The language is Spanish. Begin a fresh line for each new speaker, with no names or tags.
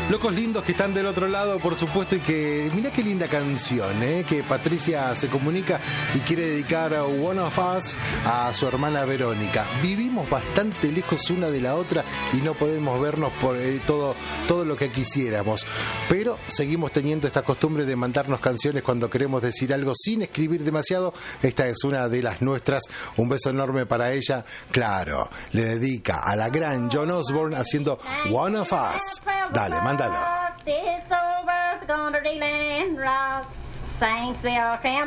Locos lindos que están del otro lado, por supuesto, y que mirá qué linda canción, que Patricia se comunica y quiere dedicar a One of Us a su hermana Verónica. Vivimos bastante lejos una de la otra y no podemos vernos por todo lo que quisiéramos, pero seguimos teniendo esta costumbre de mandarnos canciones cuando queremos decir algo sin escribir demasiado. Esta es una de las nuestras. Un beso enorme para ella. Claro, le dedica a la gran Joan Osborne haciendo One of Us. Dale, mándalo.